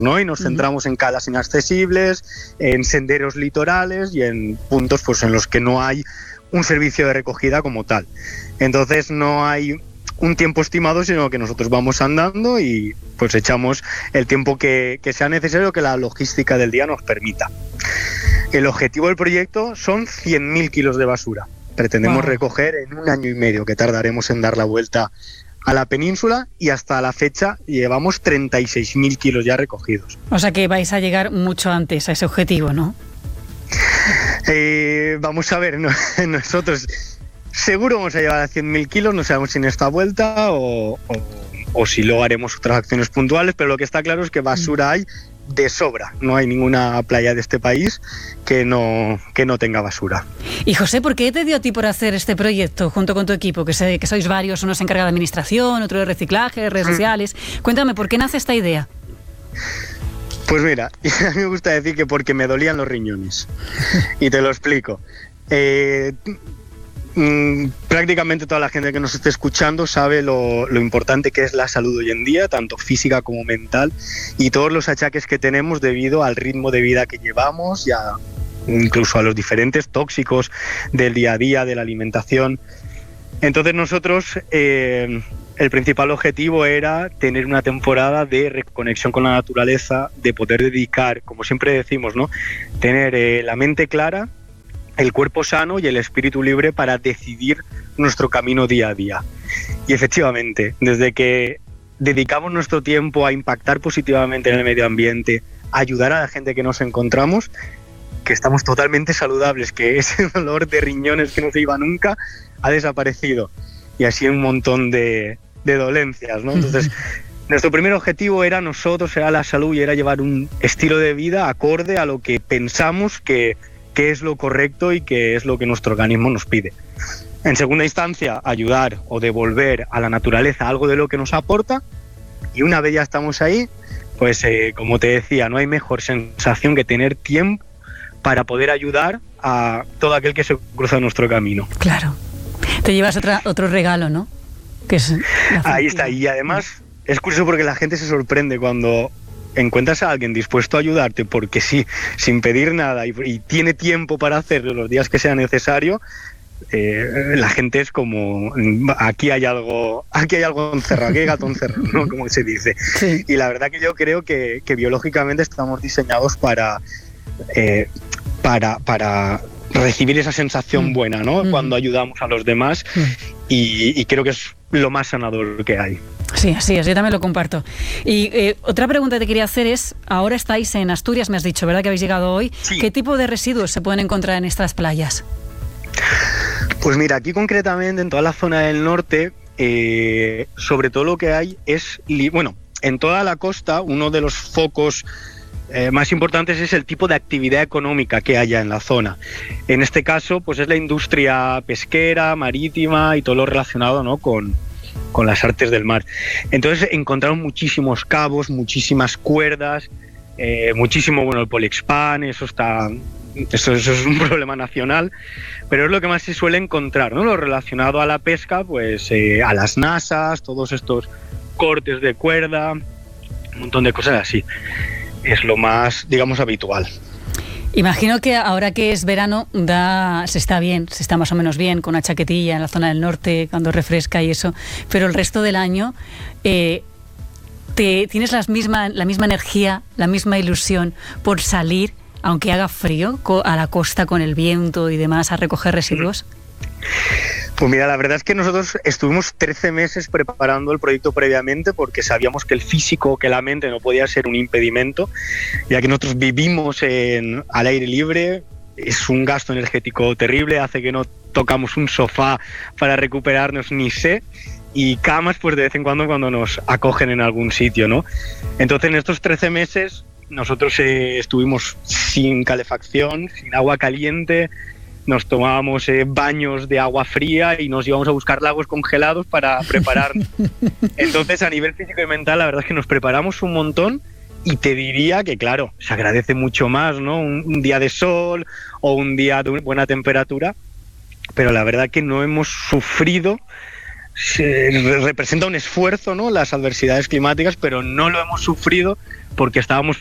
¿no? Y nos centramos en calas inaccesibles, en senderos litorales y en puntos pues en los que no hay un servicio de recogida como tal. Entonces no hay un tiempo estimado, sino que nosotros vamos andando y pues echamos el tiempo que sea necesario, que la logística del día nos permita. El objetivo del proyecto son 100.000 kilos de basura. Pretendemos recoger en 1 año y medio, que tardaremos en dar la vuelta a la península, y hasta la fecha llevamos 36.000 kilos ya recogidos. O sea que vais a llegar mucho antes a ese objetivo, ¿no? Vamos a ver, nosotros seguro vamos a llevar a 100.000 kilos, no sabemos si en esta vuelta o si luego haremos otras acciones puntuales, pero lo que está claro es que basura hay de sobra. No hay ninguna playa de este país que no tenga basura. Y José, ¿por qué te dio a ti por hacer este proyecto junto con tu equipo? Que sé que sois varios, uno se encarga de administración, otro de reciclaje, redes sociales. Cuéntame, ¿por qué nace esta idea? Pues mira, a mí me gusta decir que porque me dolían los riñones. Y te lo explico. Prácticamente toda la gente que nos esté escuchando sabe lo importante que es la salud hoy en día, tanto física como mental, y todos los achaques que tenemos debido al ritmo de vida que llevamos, incluso a los diferentes tóxicos del día a día, de la alimentación. Entonces nosotros, el principal objetivo era tener una temporada de reconexión con la naturaleza, de poder dedicar, como siempre decimos, ¿no?, tener la mente clara, el cuerpo sano y el espíritu libre para decidir nuestro camino día a día. Y efectivamente, desde que dedicamos nuestro tiempo a impactar positivamente en el medio ambiente, a ayudar a la gente que nos encontramos, que estamos totalmente saludables, que ese dolor de riñones que no se iba nunca ha desaparecido, y así un montón de dolencias, ¿no? Entonces, nuestro primer objetivo era la salud, y era llevar un estilo de vida acorde a lo que pensamos que es lo correcto y que es lo que nuestro organismo nos pide. En segunda instancia, ayudar o devolver a la naturaleza algo de lo que nos aporta, y una vez ya estamos ahí, pues como te decía, no hay mejor sensación que tener tiempo para poder ayudar a todo aquel que se cruza en nuestro camino. Claro. Te llevas otro regalo, ¿no? Que es ahí está, y además es curioso porque la gente se sorprende cuando encuentras a alguien dispuesto a ayudarte porque sí, sin pedir nada, y tiene tiempo para hacerlo los días que sea necesario. La gente es como, aquí hay algo encerrado, aquí hay gato encerrado, ¿no?, como se dice. Sí. Y la verdad que yo creo que biológicamente estamos diseñados para recibir esa sensación buena, ¿no?, cuando ayudamos a los demás, y creo que es lo más sanador que hay. Sí, así es, yo también lo comparto. Y otra pregunta que te quería hacer es, ahora estáis en Asturias, me has dicho, ¿verdad?, que habéis llegado hoy. Sí. ¿Qué tipo de residuos se pueden encontrar en estas playas? Pues mira, aquí concretamente en toda la zona del norte, sobre todo lo que hay es, en toda la costa, uno de los focos más importantes es el tipo de actividad económica que haya en la zona. En este caso, pues es la industria pesquera, marítima y todo lo relacionado, ¿no?, con las artes del mar. Entonces encontraron muchísimos cabos, muchísimas cuerdas, muchísimo, el Polexpan, eso es un problema nacional, pero es lo que más se suele encontrar, ¿no?, lo relacionado a la pesca, pues a las nasas, todos estos cortes de cuerda, un montón de cosas así. Es lo más, digamos, habitual. Imagino que ahora que es verano se está más o menos bien, con una chaquetilla en la zona del norte cuando refresca y eso, pero el resto del año tienes la misma energía, la misma ilusión por salir, aunque haga frío, a la costa con el viento y demás, a recoger residuos. Pues mira, la verdad es que nosotros estuvimos 13 meses preparando el proyecto previamente, porque sabíamos que el físico, que la mente no podía ser un impedimento, ya que nosotros vivimos al aire libre. Es un gasto energético terrible, hace que no tocamos un sofá para recuperarnos ni sé, y camas pues de vez en cuando nos acogen en algún sitio, ¿no? Entonces en estos 13 meses nosotros estuvimos sin calefacción, sin agua caliente, nos tomábamos baños de agua fría y nos íbamos a buscar lagos congelados para prepararnos. Entonces, a nivel físico y mental, la verdad es que nos preparamos un montón, y te diría que, claro, se agradece mucho más, ¿no?, un día de sol o un día de buena temperatura, pero la verdad que no hemos sufrido representa un esfuerzo, ¿no?, las adversidades climáticas, pero no lo hemos sufrido porque estábamos